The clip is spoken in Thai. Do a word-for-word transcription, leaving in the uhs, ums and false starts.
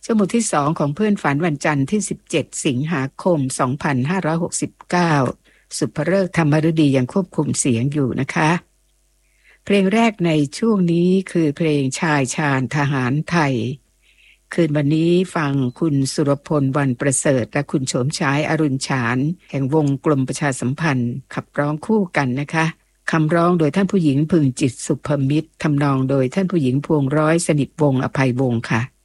ชั่วโมงที่สองของเพื่อนฝันวันจันทร์ที่สิบเจ็ดสิงหาคมสองพันห้าร้อยหกสิบเก้าสุภฤกษ์ธรรมฤดียังควบคุมเสียงอยู่นะคะเพลงแรกในช่วงนี้คือเพลงชายชาญทหารไทยคืนวันนี้ฟังคุณสุรพลวันประเสริฐและคุณโฉมฉายอรุณฉานแห่งวงกลมประชาสัมพันธ์ขับร้องคู่กันนะคะคำร้องโดยท่านผู้หญิงพึงจิตสุภมิตรทำนองโดยท่านผู้หญิงพวงร้อยสนิทวงศ์อภัยวงศ์ค่ะ